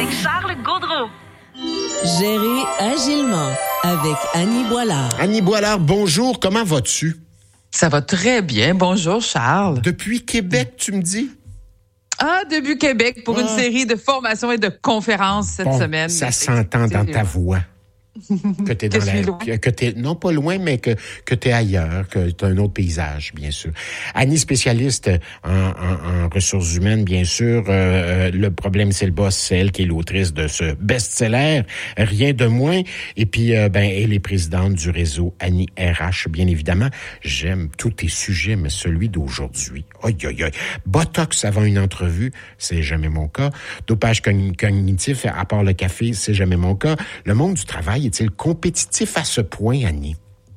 avec Charles Gaudreau. Gérer agilement avec Annie Boilard. Annie Boilard, bonjour, comment vas-tu? Ça va très bien. Bonjour, Charles. Depuis Québec, tu me dis? Depuis Québec pour une série de formations et de conférences cette semaine. Ça s'entend dans ta voix. Que t'es dans que t'es non pas loin, mais que t'es ailleurs, que t'as un autre paysage, bien sûr. Annie, spécialiste en ressources humaines, bien sûr. Le problème, c'est le boss, c'est elle qui est l'autrice de ce best-seller, rien de moins. Et puis, elle est présidente du réseau Annie RH, bien évidemment. J'aime tous tes sujets, mais celui d'aujourd'hui. Aïe, aïe, aïe. Botox avant une entrevue, c'est jamais mon cas. Dopage cognitif, à part le café, c'est jamais mon cas. Le monde du travail est-il compétitif à ce point, Annie?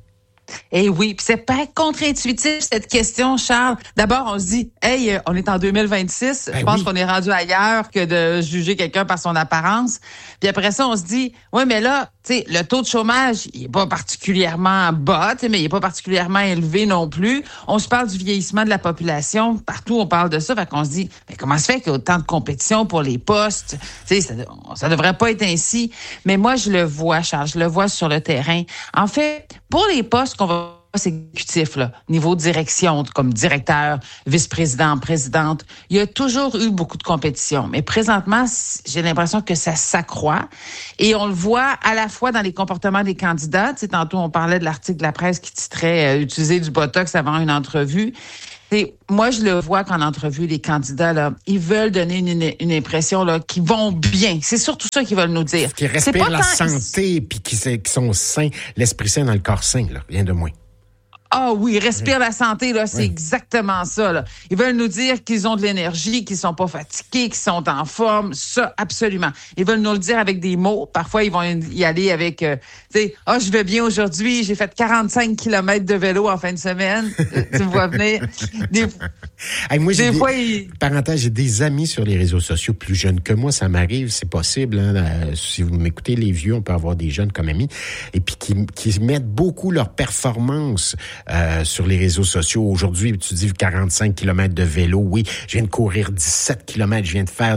Eh oui, puis c'est pas contre-intuitif cette question, Charles. D'abord, on se dit, on est en 2026, je pense qu'on est rendu ailleurs que de juger quelqu'un par son apparence. Puis après ça, on se dit, oui, mais là, tu sais, le taux de chômage, il est pas particulièrement bas, mais il est pas particulièrement élevé non plus. On se parle du vieillissement de la population, partout on parle de ça, fait qu'on se dit, mais comment se fait qu'il y a autant de compétition pour les postes? Tu sais, ça devrait pas être ainsi. Mais moi, je le vois, Charles, je le vois sur le terrain. En fait, pour les postes qu'on va exécutif, là, niveau direction, comme directeur, vice-président, présidente, il y a toujours eu beaucoup de compétition. Mais présentement, j'ai l'impression que ça s'accroît. Et on le voit à la fois dans les comportements des candidats. Tu sais, tantôt, on parlait de l'article de la presse qui titrait utiliser du Botox avant une entrevue. Et moi, je le vois qu'en entrevue, les candidats, là, ils veulent donner une impression là, qu'ils vont bien. C'est surtout ça qu'ils veulent nous dire. Qui respirent la santé puis qui sont sains, l'esprit sain dans le corps sain, là, rien de moins. Ah oui, respire la santé, là, c'est exactement ça, là. Ils veulent nous dire qu'ils ont de l'énergie, qu'ils sont pas fatigués, qu'ils sont en forme, ça, absolument. Ils veulent nous le dire avec des mots. Parfois, ils vont y aller avec, tu sais, je vais bien aujourd'hui, j'ai fait 45 km de vélo en fin de semaine. Tu me vois venir. Parenthèse, j'ai des amis sur les réseaux sociaux plus jeunes que moi, ça m'arrive, c'est possible, hein, si vous m'écoutez, les vieux, on peut avoir des jeunes comme amis, et puis qui mettent beaucoup leur performance sur les réseaux sociaux. Aujourd'hui, tu dis 45 km de vélo. Oui, je viens de courir 17 km. Je viens de faire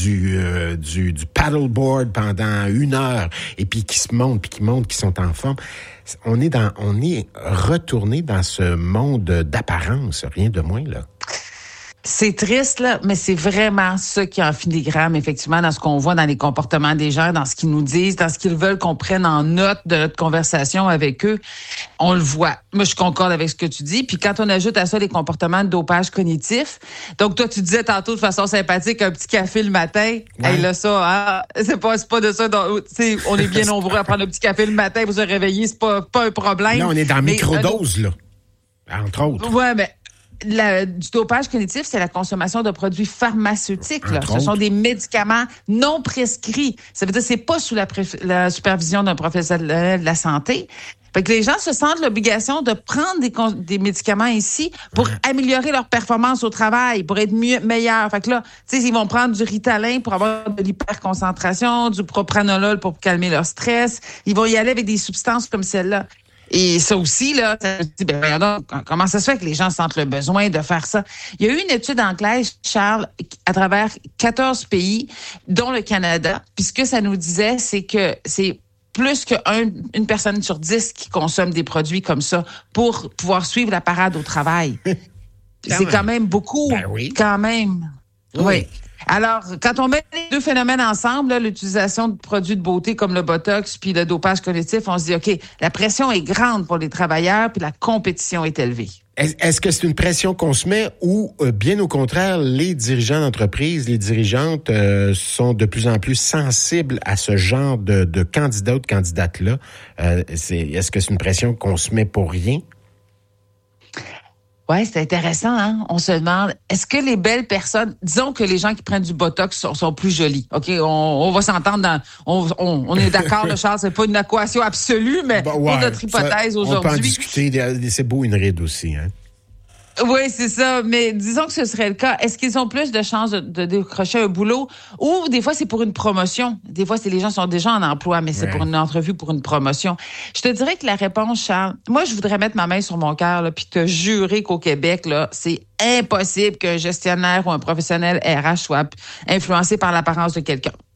du paddleboard pendant 1 heure. Et puis qui montrent qu'ils sont en forme. On est retourné dans ce monde d'apparence, rien de moins, là. C'est triste, là, mais c'est vraiment ça qui est en filigrane, effectivement, dans ce qu'on voit dans les comportements des gens, dans ce qu'ils nous disent, dans ce qu'ils veulent qu'on prenne en note de notre conversation avec eux. On le voit. Moi, je concorde avec ce que tu dis. Puis quand on ajoute à ça les comportements de dopage cognitif, donc toi, tu disais tantôt de façon sympathique un petit café le matin. Ouais. Là, ça, c'est pas de ça. On est bien nombreux à prendre un petit café le matin pour se réveiller. C'est pas un problème. Là, on est dans microdose, là. Entre autres. Ouais, mais du dopage cognitif, c'est la consommation de produits pharmaceutiques. Là. Ce sont des médicaments non prescrits. Ça veut dire que c'est pas sous la supervision d'un professionnel de la santé. Fait que les gens se sentent l'obligation de prendre des médicaments ici pour améliorer leur performance au travail, pour être meilleurs. Fait que là, tu sais, ils vont prendre du Ritalin pour avoir de l'hyperconcentration, du propranolol pour calmer leur stress. Ils vont y aller avec des substances comme celle-là. Et ça aussi, là, ça se dit, comment ça se fait que les gens sentent le besoin de faire ça? Il y a eu une étude anglaise, Charles, à travers 14 pays, dont le Canada. Puis ce que ça nous disait, c'est que c'est plus qu'une personne sur 10 qui consomme des produits comme ça pour pouvoir suivre la parade au travail. C'est quand même beaucoup. Ben oui. Quand même. Oui. Alors, quand on met les deux phénomènes ensemble, là, l'utilisation de produits de beauté comme le Botox puis le dopage cognitif, on se dit, OK, la pression est grande pour les travailleurs puis la compétition est élevée. Est-ce que c'est une pression qu'on se met ou, bien au contraire, les dirigeants d'entreprise, les dirigeantes sont de plus en plus sensibles à ce genre de candidats ou de candidates-là? Est-ce que c'est une pression qu'on se met pour rien? Ouais, c'est intéressant, hein. On se demande, est-ce que les belles personnes, disons que les gens qui prennent du Botox sont plus jolis. OK, on va s'entendre on est d'accord, le Charles, c'est pas une équation absolue, mais pour notre hypothèse aujourd'hui. On peut en discuter, c'est beau une ride aussi, hein. Oui, c'est ça. Mais disons que ce serait le cas. Est-ce qu'ils ont plus de chances de décrocher un boulot? Ou des fois, c'est pour une promotion. Des fois, les gens sont déjà en emploi, mais c'est pour une entrevue, pour une promotion. Je te dirais que la réponse, Charles, moi, je voudrais mettre ma main sur mon cœur puis te jurer qu'au Québec, là, c'est impossible qu'un gestionnaire ou un professionnel RH soit influencé par l'apparence de quelqu'un.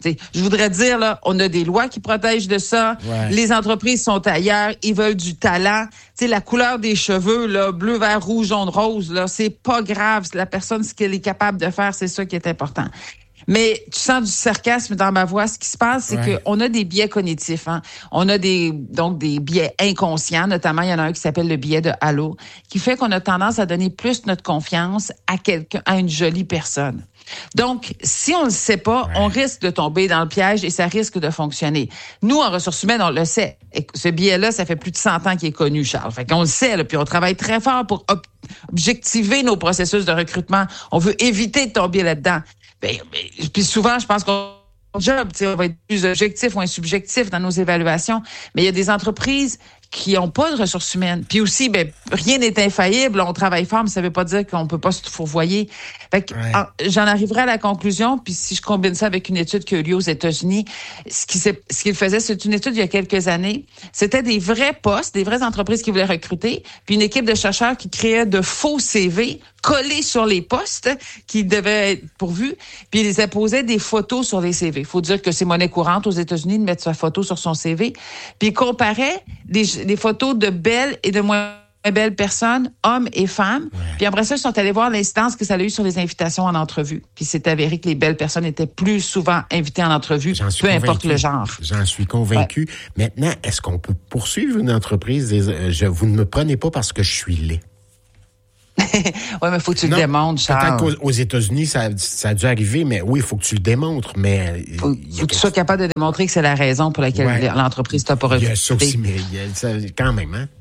Je voudrais dire, là, on a des lois qui protègent de ça. Ouais. Les entreprises sont ailleurs. Ils veulent du talent. La couleur des cheveux, là, bleu, vert, rouge, jaune, rose, là, c'est pas grave. La personne, ce qu'elle est capable de faire, c'est ça qui est important. Mais tu sens du sarcasme dans ma voix. Ce qui se passe, c'est qu'on a des biais cognitifs. Hein. On a des biais inconscients. Notamment, il y en a un qui s'appelle le biais de halo, qui fait qu'on a tendance à donner plus notre confiance à une jolie personne. Donc, si on le sait pas, on risque de tomber dans le piège et ça risque de fonctionner. Nous, en ressources humaines, on le sait. Et ce biais-là, ça fait plus de 100 ans qu'il est connu, Charles. Fait qu'on le sait, là, puis on travaille très fort pour objectiver nos processus de recrutement. On veut éviter de tomber là-dedans. Puis souvent, je pense qu'on job, on va être plus objectif ou subjectif dans nos évaluations, mais il y a des entreprises qui n'ont pas de ressources humaines. Puis aussi, rien n'est infaillible. On travaille fort, mais ça ne veut pas dire qu'on peut pas se fourvoyer. Fait que, j'en arriverai à la conclusion, puis si je combine ça avec une étude qui a eu lieu aux États-Unis, ce qu'il faisait, c'est une étude il y a quelques années. C'était des vrais postes, des vraies entreprises qui voulaient recruter, puis une équipe de chercheurs qui créait de faux CV collés sur les postes qui devaient être pourvus, puis ils apposaient des photos sur les CV. Il faut dire que c'est monnaie courante aux États-Unis de mettre sa photo sur son CV. Puis ils comparaient des photos de belles et de moins belles personnes, hommes et femmes. Ouais. Puis après ça, ils sont allés voir l'incidence que ça a eu sur les invitations en entrevue. Puis c'est avéré que les belles personnes étaient plus souvent invitées en entrevue, peu importe le genre. J'en suis convaincu. Ouais. Maintenant, est-ce qu'on peut poursuivre une entreprise? Vous ne me prenez pas parce que je suis laid. Oui, mais il faut que tu le démontres, Charles. Peut-être qu'aux États-Unis, ça a dû arriver, mais oui, il faut que tu le démontres. Mais faut que tu sois capable de démontrer que c'est la raison pour laquelle l'entreprise t'a pas recruté. Il y a ça aussi, mais quand même, hein?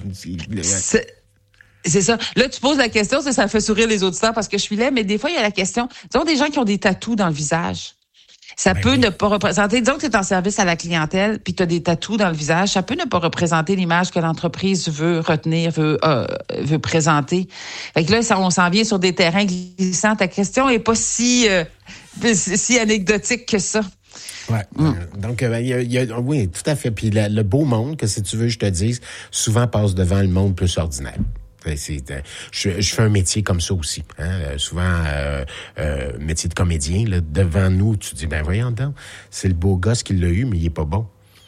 C'est ça. Là, tu poses la question, ça fait sourire les auditeurs parce que je suis laid, mais des fois, il y a la question, disons des gens qui ont des tatous dans le visage. Ça peut ne pas représenter, disons que tu es en service à la clientèle, puis tu as des tatous dans le visage, ça peut ne pas représenter l'image que l'entreprise veut retenir, veut présenter. Fait que là, on s'en vient sur des terrains glissants. Ta question est pas si anecdotique que ça. Ouais. Donc, oui, tout à fait. Puis le beau monde, que si tu veux, je te dise, souvent passe devant le monde plus ordinaire. Je fais un métier comme ça aussi. Hein? Souvent, métier de comédien, là, devant nous, tu dis, voyons donc, c'est le beau gosse qui l'a eu, mais il est pas bon.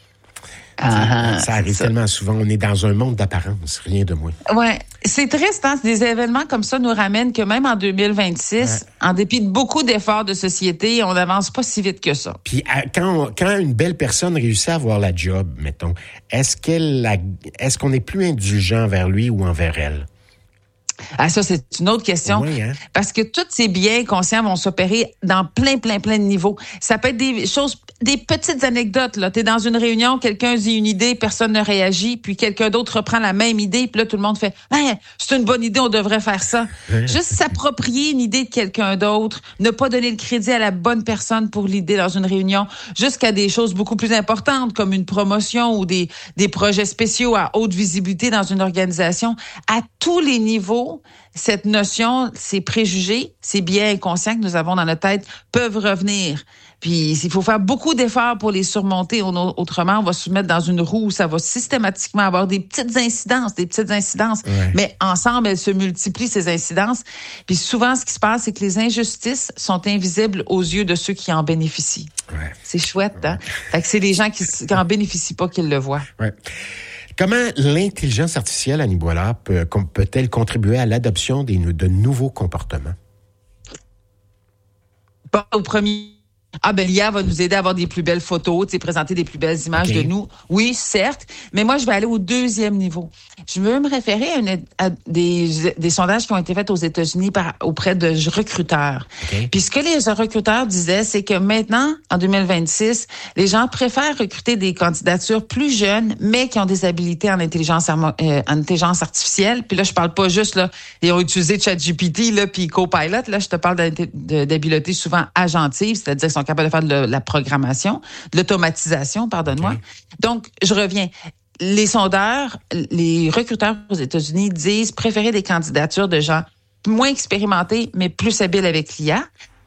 Ça arrive tellement souvent. On est dans un monde d'apparence, rien de moins. Ouais, c'est triste, hein? Des événements comme ça nous ramènent que même en 2026, en dépit de beaucoup d'efforts de société, on n'avance pas si vite que ça. Puis quand une belle personne réussit à avoir la job, mettons, est-ce qu'on est plus indulgent envers lui ou envers elle? Ah, ça, c'est une autre question. Oui, hein? Parce que tous ces biais conscients vont s'opérer dans plein de niveaux. Ça peut être des choses, des petites anecdotes, là. T'es dans une réunion, quelqu'un dit une idée, personne ne réagit, puis quelqu'un d'autre reprend la même idée, puis là, tout le monde fait, c'est une bonne idée, on devrait faire ça. Juste s'approprier une idée de quelqu'un d'autre, ne pas donner le crédit à la bonne personne pour l'idée dans une réunion, jusqu'à des choses beaucoup plus importantes, comme une promotion ou des projets spéciaux à haute visibilité dans une organisation. À tous les niveaux, cette notion, ces préjugés, ces biais inconscients que nous avons dans notre tête peuvent revenir. Puis, il faut faire beaucoup d'efforts pour les surmonter. Autrement, on va se mettre dans une roue où ça va systématiquement avoir des petites incidences. Ouais. Mais ensemble, elles se multiplient, ces incidences. Puis souvent, ce qui se passe, c'est que les injustices sont invisibles aux yeux de ceux qui en bénéficient. Ouais. C'est chouette, hein? Fait que c'est les gens qui en bénéficient pas qui le voient. Ouais. Comment l'intelligence artificielle, Annie Boilard, peut-elle contribuer à l'adoption de nouveaux comportements? Bon, au premier... l'IA va nous aider à avoir des plus belles photos, présenter des plus belles images de nous. Oui, certes, mais moi, je vais aller au deuxième niveau. Je veux me référer à des sondages qui ont été faits aux États-Unis auprès de recruteurs. Okay. Puis ce que les recruteurs disaient, c'est que maintenant, en 2026, les gens préfèrent recruter des candidatures plus jeunes, mais qui ont des habilités en intelligence artificielle. Puis là, je parle pas juste, là, ils ont utilisé ChatGPT, là, puis Copilot. Là, je te parle d'habiletés souvent agentives, c'est-à-dire qu'ils sont capables de faire de la programmation, de l'automatisation, pardonne-moi. Okay. Donc, je reviens. Les sondeurs, les recruteurs aux États-Unis disent préférer des candidatures de gens moins expérimentés, mais plus habiles avec l'IA.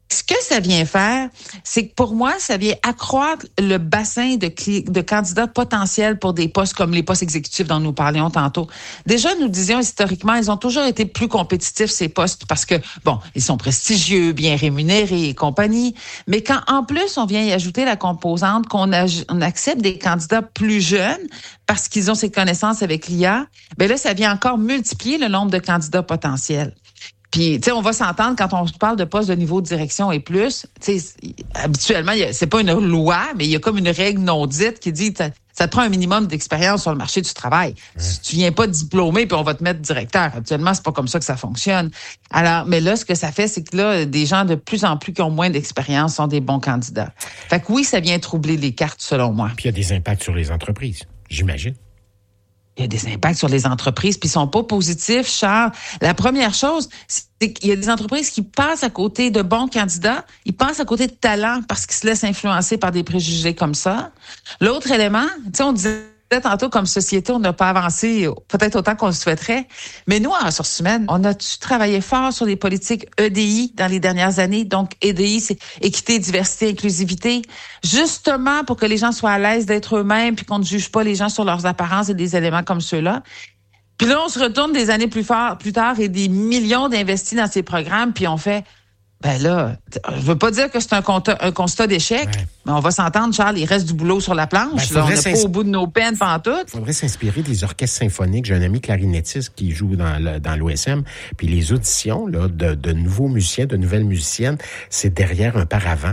ce que ça vient faire, c'est que pour moi, ça vient accroître le bassin de candidats potentiels pour des postes comme les postes exécutifs dont nous parlions tantôt. Déjà, nous disions historiquement, ils ont toujours été plus compétitifs, ces postes, parce que, bon, ils sont prestigieux, bien rémunérés et compagnie. Mais quand, en plus, on vient y ajouter la composante qu'on accepte des candidats plus jeunes parce qu'ils ont ces connaissances avec l'IA, ben là, ça vient encore multiplier le nombre de candidats potentiels. Puis, tu sais, on va s'entendre quand on parle de poste de niveau de direction et plus. Tu sais, habituellement, c'est pas une loi, mais il y a comme une règle non dite qui dit ça te prend un minimum d'expérience sur le marché du travail. Si tu viens pas diplômé, puis on va te mettre directeur. Actuellement, c'est pas comme ça que ça fonctionne. Alors, mais là, ce que ça fait, c'est que là, des gens de plus en plus qui ont moins d'expérience sont des bons candidats. Fait que oui, ça vient troubler les cartes, selon moi. Puis il y a des impacts sur les entreprises, j'imagine. Il y a des impacts sur les entreprises, puis ils sont pas positifs, Charles. La première chose, c'est qu'il y a des entreprises qui passent à côté de bons candidats, ils passent à côté de talents parce qu'ils se laissent influencer par des préjugés comme ça. L'autre élément, tu sais, on disait tantôt, comme société, on n'a pas avancé peut-être autant qu'on le souhaiterait. Mais nous, en ressources humaines, on a-tu travaillé fort sur les politiques EDI dans les dernières années? Donc, EDI, c'est équité, diversité, inclusivité. Justement, pour que les gens soient à l'aise d'être eux-mêmes puis qu'on ne juge pas les gens sur leurs apparences et des éléments comme ceux-là. Puis là, on se retourne des années plus tard et des millions d'investis dans ces programmes puis on fait... Ben là, je veux pas dire que c'est un constat d'échec, mais on va s'entendre, Charles, il reste du boulot sur la planche. Là, on n'est pas au bout de nos peines pantoute. Il faudrait s'inspirer des orchestres symphoniques. J'ai un ami clarinettiste qui joue dans l'OSM, puis les auditions là de nouveaux musiciens, de nouvelles musiciennes, c'est derrière un paravent.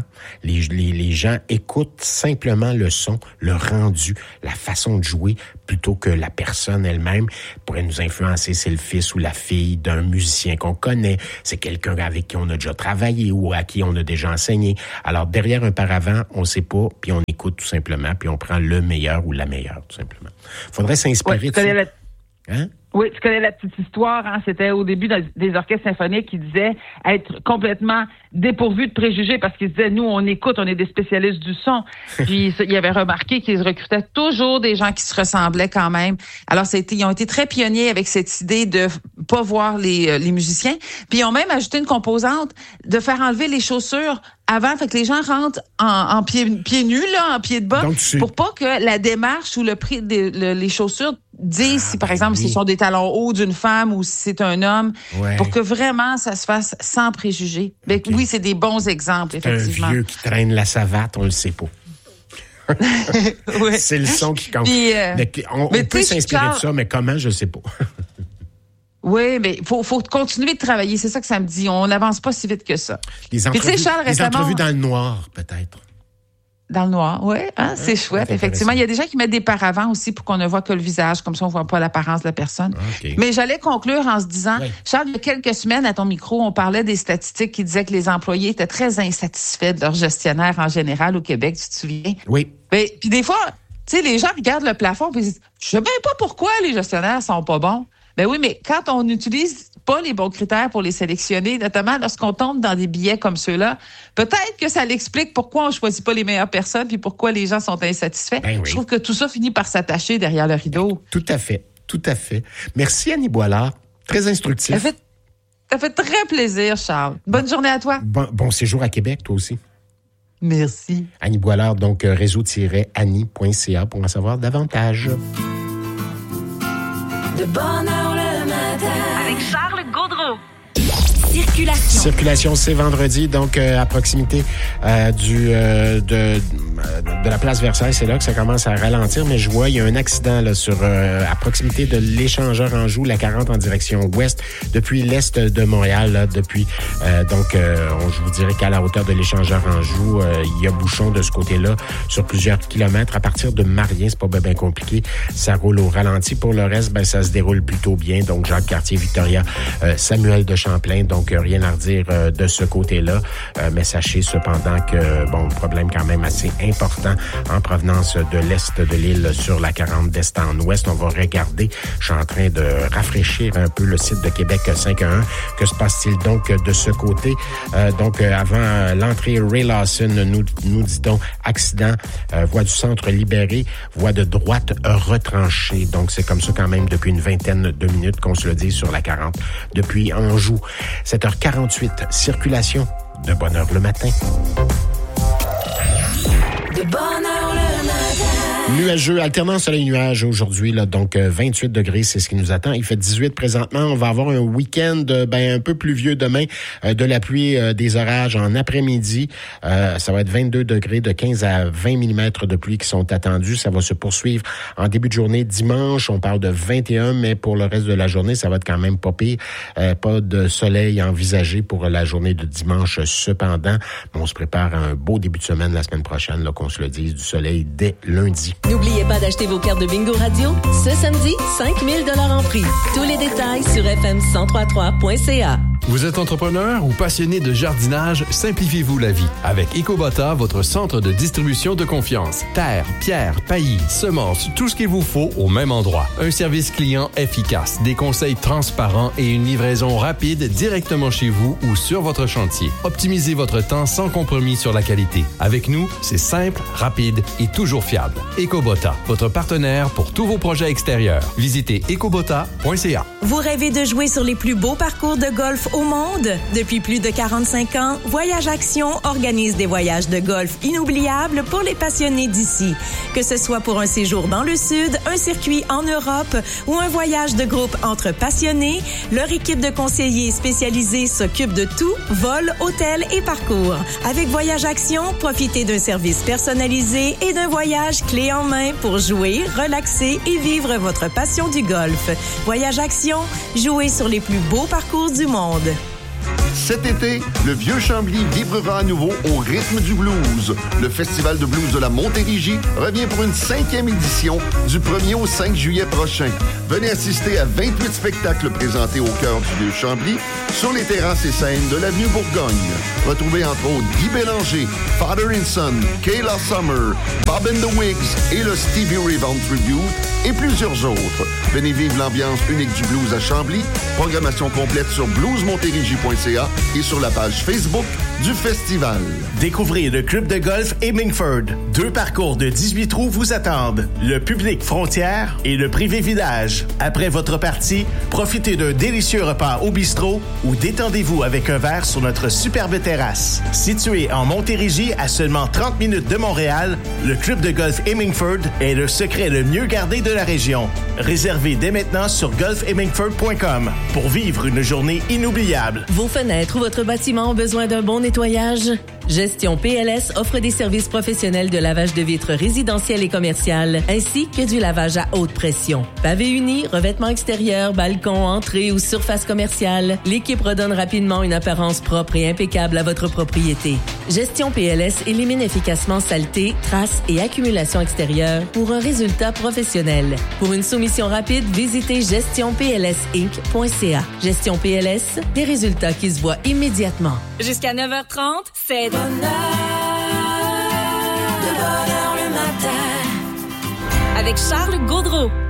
Les gens écoutent simplement le son, le rendu, la façon de jouer, plutôt que la personne elle-même pourrait nous influencer. C'est le fils ou la fille d'un musicien qu'on connaît, c'est quelqu'un avec qui on a déjà travaillé ou à qui on a déjà enseigné. Alors, derrière un paravent, on sait pas, puis on écoute tout simplement, puis on prend le meilleur ou la meilleure, tout simplement. Faudrait s'inspirer de ça. Hein? Oui, tu connais la petite histoire, hein? C'était au début des orchestres symphoniques qui disaient être complètement dépourvus de préjugés parce qu'ils disaient, nous, on écoute, on est des spécialistes du son. Puis, ils avaient remarqué qu'ils recrutaient toujours des gens qui se ressemblaient quand même. Alors, ils ont été très pionniers avec cette idée de pas voir les musiciens. Puis, ils ont même ajouté une composante de faire enlever les chaussures avant, fait que les gens rentrent en pieds nus, là, en pieds de bas, pour pas que la démarche ou le prix les chaussures disent si, par exemple, ce sont des talons hauts d'une femme ou si c'est un homme, pour que vraiment ça se fasse sans préjugés. Okay. Oui, c'est des bons exemples, effectivement. Un vieux qui traîne la savate, on le sait pas. C'est le son qui compte. Puis, on peut s'inspirer de ça, mais comment, je sais pas. Oui, mais faut continuer de travailler. C'est ça que ça me dit. On n'avance pas si vite que ça. Les entrevues dans le noir, peut-être. Dans le noir, oui. Hein, c'est chouette, effectivement. Il y a des gens qui mettent des paravents aussi pour qu'on ne voit que le visage. Comme ça, on ne voit pas l'apparence de la personne. Okay. Mais j'allais conclure en se disant, Charles, il y a quelques semaines, à ton micro, on parlait des statistiques qui disaient que les employés étaient très insatisfaits de leur gestionnaire en général au Québec. Tu te souviens? Oui. Puis des fois, tu sais, les gens regardent le plafond et disent, je sais même pas pourquoi les gestionnaires sont pas bons. Ben oui, mais quand on n'utilise pas les bons critères pour les sélectionner, notamment lorsqu'on tombe dans des billets comme ceux-là, peut-être que ça l'explique pourquoi on choisit pas les meilleures personnes puis pourquoi les gens sont insatisfaits. Ben oui. Je trouve que tout ça finit par s'attacher derrière le rideau. Tout à fait. Tout à fait. Merci, Annie Boilard. Très instructif. Ça fait très plaisir, Charles. Bonne journée à toi. Bon séjour à Québec, toi aussi. Merci. Annie Boilard, donc réseau-annie.ca pour en savoir davantage. De bonne heure le matin. Avec Charles Gaudreau. Circulation, c'est vendredi, donc à proximité de la place Versailles, c'est là que ça commence à ralentir, mais je vois, il y a un accident là à proximité de l'échangeur Anjou, la 40 en direction ouest, depuis l'est de Montréal, là, depuis je vous dirais qu'à la hauteur de l'échangeur Anjou, il y a bouchon de ce côté-là sur plusieurs kilomètres. À partir de Marien, c'est pas bien compliqué, ça roule au ralenti. Pour le reste, ça se déroule plutôt bien, donc Jacques-Cartier, Victoria, Samuel de Champlain, donc rien à redire de ce côté-là, mais sachez cependant que, problème quand même assez important en provenance de l'est de l'île sur la 40 d'est en ouest. On va regarder, je suis en train de rafraîchir un peu le site de Québec 511. Que se passe-t-il donc de ce côté? Avant l'entrée Ray Lawson, nous dit-on accident, voie du centre libérée, voie de droite retranchée. Donc c'est comme ça quand même depuis une vingtaine de minutes qu'on se le dit sur la 40 depuis Anjou. 7h48, circulation. de Bonheur le matin. De bonheur le matin. Nuageux, alternant soleil-nuage aujourd'hui, là, donc 28 degrés, c'est ce qui nous attend. Il fait 18 présentement. On va avoir un week-end un peu pluvieux demain, de la pluie, des orages en après-midi. Ça va être 22 degrés, de 15 à 20 mm de pluie qui sont attendus. Ça va se poursuivre en début de journée dimanche. On parle de 21, mais pour le reste de la journée, ça va être quand même pas pire. Pas de soleil envisagé pour la journée de dimanche cependant. On se prépare à un beau début de semaine la semaine prochaine, là, qu'on se le dise, du soleil dès lundi. N'oubliez pas d'acheter vos cartes de Bingo Radio. Ce samedi, 5 000 $ en prix. Tous les détails sur fm1033.ca. Vous êtes entrepreneur ou passionné de jardinage? Simplifiez-vous la vie avec Ecobota, votre centre de distribution de confiance. Terre, pierre, paillis, semences, tout ce qu'il vous faut au même endroit. Un service client efficace, des conseils transparents et une livraison rapide directement chez vous ou sur votre chantier. Optimisez votre temps sans compromis sur la qualité. Avec nous, c'est simple, rapide et toujours fiable. Ecobota, votre partenaire pour tous vos projets extérieurs. Visitez ecobota.ca. Vous rêvez de jouer sur les plus beaux parcours de golf au monde? Depuis plus de 45 ans, Voyage Action organise des voyages de golf inoubliables pour les passionnés d'ici. Que ce soit pour un séjour dans le Sud, un circuit en Europe ou un voyage de groupe entre passionnés, leur équipe de conseillers spécialisés s'occupe de tout, vol, hôtel et parcours. Avec Voyage Action, profitez d'un service personnalisé et d'un voyage clé en main pour jouer, relaxer et vivre votre passion du golf. Voyage Action, jouez sur les plus beaux parcours du monde. Cet été, le Vieux-Chambly vibrera à nouveau au rythme du blues. Le Festival de blues de la Montérégie revient pour une 5e édition du 1er au 5 juillet prochain. Venez assister à 28 spectacles présentés au cœur du Vieux-Chambly sur les terrasses et scènes de l'avenue Bourgogne. Retrouvez entre autres Guy Bélanger, Father and Son, Kayla Summer, Bob and the Wigs et le Stevie Ray Vaughan Tribute et plusieurs autres. Venez vivre l'ambiance unique du blues à Chambly. Programmation complète sur bluesmontérégie.ca et sur la page Facebook du festival. Découvrez le club de golf Hemingford. 2 parcours de 18 trous vous attendent. Le public frontière et le privé village. Après votre partie, profitez d'un délicieux repas au bistrot ou détendez-vous avec un verre sur notre superbe terrasse. Situé en Montérégie à seulement 30 minutes de Montréal, le club de golf Hemingford est le secret le mieux gardé de la région. Réservez dès maintenant sur golfhemingford.com pour vivre une journée inoubliable. Vos fenêtres ou votre bâtiment ont besoin d'un bon nettoyage? Gestion PLS offre des services professionnels de lavage de vitres résidentielles et commerciales, ainsi que du lavage à haute pression. Pavé uni, revêtement extérieur, balcon, entrée ou surface commerciale, l'équipe redonne rapidement une apparence propre et impeccable à votre propriété. Gestion PLS élimine efficacement saleté, traces et accumulation extérieure pour un résultat professionnel. Pour une soumission rapide, visitez gestionplsinc.ca. Gestion PLS, des résultats qui se voient immédiatement. Jusqu'à 9h30, c'est De bonheur le matin. avec Charles Gaudreau.